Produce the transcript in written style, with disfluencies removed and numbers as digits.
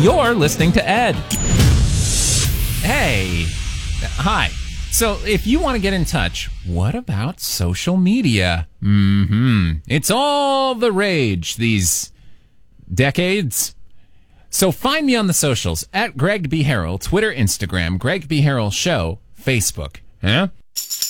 You're listening to Ed. Hey. Hi. So if you want to get in touch, what about social media? It's all the rage these decades. So find me on the socials at Greg B. Harrell, Twitter, Instagram, Greg B. Harrell Show, Facebook. Huh?